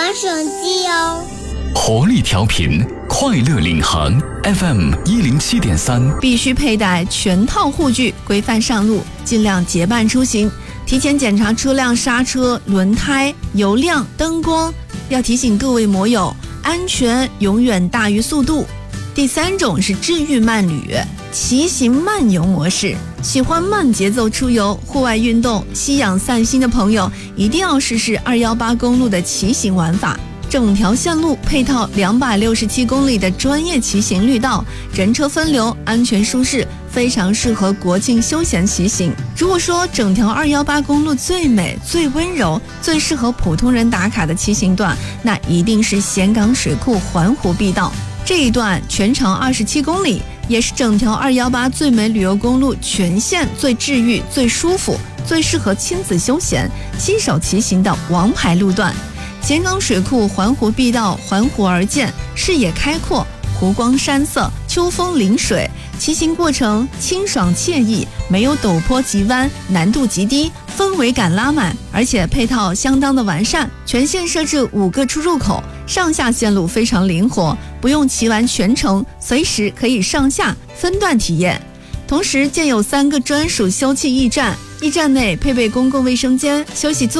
手机哦。 活力调频，快乐领航 FM 107.3， 必须佩戴全套护具，规范上路，尽量结伴出行。提前检查车辆刹车、轮胎、油量、灯光。要提醒各位摩友，安全永远大于速度。第3种是治愈慢旅，骑行慢游模式。喜欢慢节奏出游、户外运动、吸氧散心的朋友，一定要试试218公路的骑行玩法。整条线路配套267公里的专业骑行绿道，人车分流，安全舒适，非常适合国庆休闲骑行。如果说整条218公路最美、最温柔、最适合普通人打卡的骑行段，那一定是咸港水库环湖碧道。这一段全长27公里，也是整条218最美旅游公路全线最治愈、最舒服、最适合亲子休闲、新手骑行的王牌路段。咸港水库环湖碧道环湖而建，视野开阔，湖光山色，秋风临水，骑行过程清爽惬意，没有陡坡急弯，难度极低，氛围感拉满，而且配套相当的完善。全线设置5个出入口，上下线路非常灵活，不用骑完全程，随时可以上下分段体验。同时建有3个专属休憩驿站，驿站内配备公共卫生间、休息